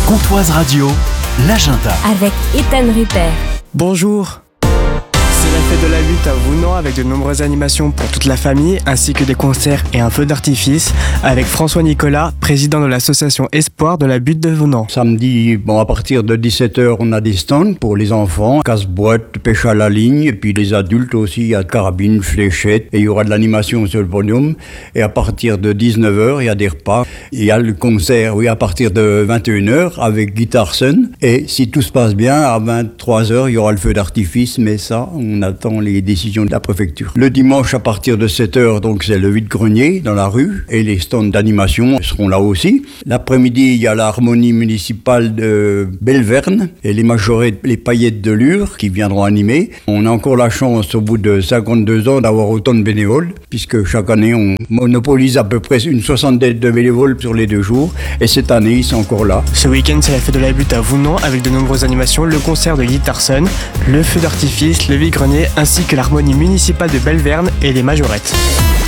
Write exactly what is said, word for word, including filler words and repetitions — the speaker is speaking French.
Pontoise Radio, l'agenda. Avec Ethan Rupert. Bonjour. C'est la fête de la lutte à Vounan avec de nombreuses animations pour toute la famille ainsi que des concerts et un feu d'artifice avec François Nicolas, président de l'association Espoir de la butte de Vounan. Samedi, bon, à partir de dix-sept heures, on a des stands pour les enfants, casse-boîte, pêche à la ligne, et puis les adultes aussi, il y a carabines, fléchettes, et il y aura de l'animation sur le podium. Et à partir de dix-neuf heures, il y a des repas. Il y a le concert, oui, à partir de vingt et une heures avec Guitar Sun. Et si tout se passe bien, à vingt-trois heures, il y aura le feu d'artifice, mais ça, on attend les décisions de la préfecture. Le dimanche, à partir de sept heures, donc c'est le vide-grenier dans la rue, et les stands d'animation seront là aussi. L'après-midi, il y a l'harmonie municipale de Belverne et les majorettes, les paillettes de Lure qui viendront animer. On a encore la chance, au bout de cinquante-deux ans, d'avoir autant de bénévoles, puisque chaque année, on monopolise à peu près une soixantaine de bénévoles sur les deux jours, et cette année, ils sont encore là. Ce week-end, c'est la fête de la butte à Vounan avec de nombreuses animations, le concert de Guitar Sun, le feu d'artifice, le vide-grenier, ainsi que l'harmonie municipale de Belverne et les majorettes.